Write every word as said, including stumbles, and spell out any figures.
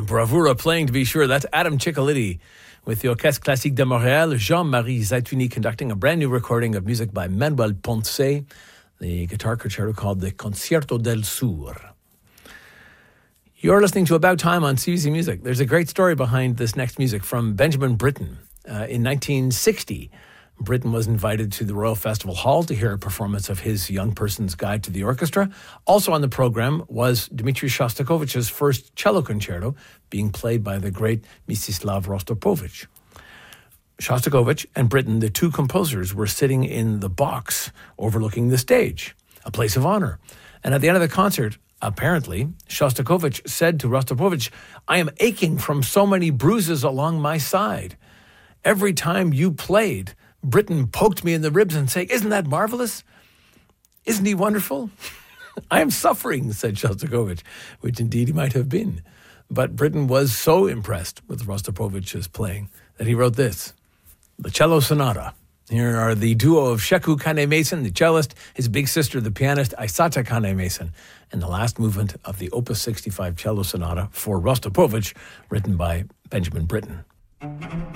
bravura playing, to be sure. That's Adam Ciccoliti with the Orchestre Classique de Montréal. Jean-Marie Zaituni conducting a brand new recording of music by Manuel Ponce, the guitar concerto called the Concierto del Sur. You're listening to About Time on C B C Music. There's a great story behind this next music from Benjamin Britten. Uh, in nineteen sixty, Britten was invited to the Royal Festival Hall to hear a performance of his Young Person's Guide to the Orchestra. Also on the program was Dmitri Shostakovich's first cello concerto, being played by the great Mstislav Rostropovich. Shostakovich and Britten, the two composers, were sitting in the box overlooking the stage, a place of honor. And at the end of the concert, apparently, Shostakovich said to Rostropovich, "I am aching from so many bruises along my side. Every time you played, Britten poked me in the ribs and said, 'Isn't that marvelous? Isn't he wonderful?' I am suffering," said Shostakovich, which indeed he might have been. But Britten was so impressed with Rostropovich's playing that he wrote this, the Cello Sonata. Here are the duo of Sheku Kane-Mason, the cellist, his big sister, the pianist, Aisata Kane-Mason, and the last movement of the Opus sixty-five Cello Sonata for Rostropovich, written by Benjamin Britten.